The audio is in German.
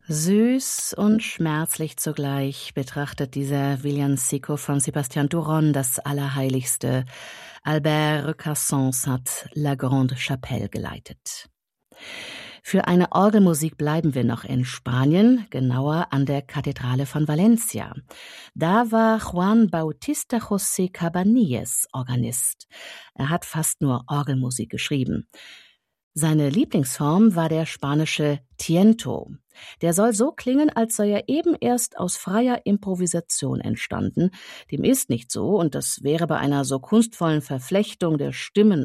Süß und schmerzlich zugleich betrachtet dieser Villancico von Sebastian Duron das Allerheiligste. Albert Recassens hat La Grande Chapelle geleitet. Für eine Orgelmusik bleiben wir noch in Spanien, genauer an der Kathedrale von Valencia. Da war Juan Bautista José Cabanilles Organist. Er hat fast nur Orgelmusik geschrieben. Seine Lieblingsform war der spanische Tiento. Der soll so klingen, als sei er eben erst aus freier Improvisation entstanden. Dem ist nicht so, und das wäre bei einer so kunstvollen Verflechtung der Stimmen